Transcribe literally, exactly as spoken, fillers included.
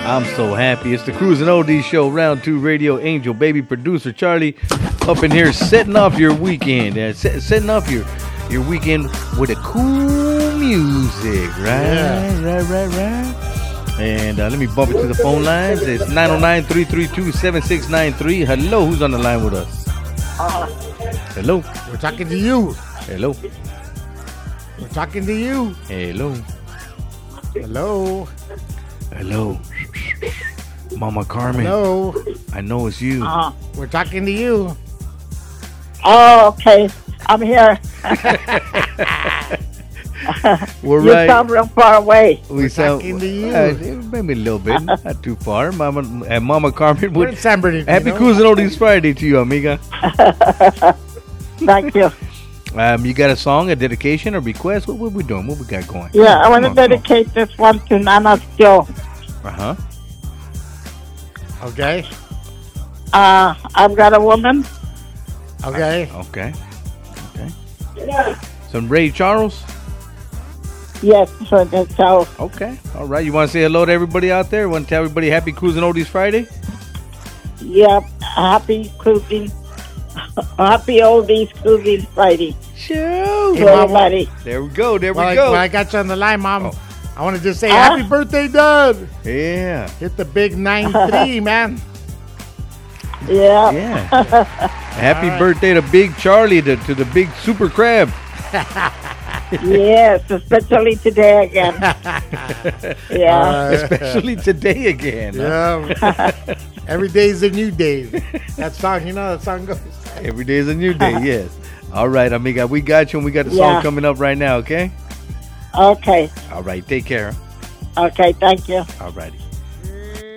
I'm so happy. It's the Cruising Oldies Show, Round two Radio. Angel, baby producer Charlie, up in here setting off your weekend. Uh, set, setting off your your weekend with a cool music, right? Yeah. Right, right, right. And uh, let me bump it to the phone lines. It's nine oh nine, three three two, seven six nine three. Hello, who's on the line with us? Uh, Hello. We're talking to you. Hello. We're talking to you. Hello. Hello. Hello. Mama Carmen. Hello. I know it's you. uh, We're talking to you. oh, okay. I'm here. We're you right. sound real far away. We We're sound talking to you. Uh, maybe a little bit, not too far. Mama and Mama Carmen. We're Would, in San Bernardino. happy Cruising Oldies Friday to you, amiga. Thank you. Um, you got a song, a dedication, a request? What, what we doing? What we got going? Yeah, I want to Come on, dedicate this one to Nana Joe. Uh huh. Okay. Uh, I've got a woman. Okay. Okay. Okay. Some Ray Charles. Yes, for the show. Okay. All right. You want to say hello to everybody out there? Want to tell everybody Happy Cruising Oldies Friday? Yep. Happy cruising. Happy oldies cruising Friday. Sure. To everybody. There we go. There Well, we I, go. well, I got you on the line, Mom. Oh. I want to just say Huh? happy birthday, Dad. Yeah. Hit the big nine three, man. Yeah. Yeah. Happy All right. birthday to Big Charlie, to, to the big super crab. Yes, especially today again. Yeah. Uh, Especially today again. huh? Yeah. Every day's a new day. That song, you know, that song goes. Every day is a new day, yes. All right, amiga, we got you, and we got the song Yeah. coming up right now, okay? Okay. All right, take care. Okay, thank you. All righty.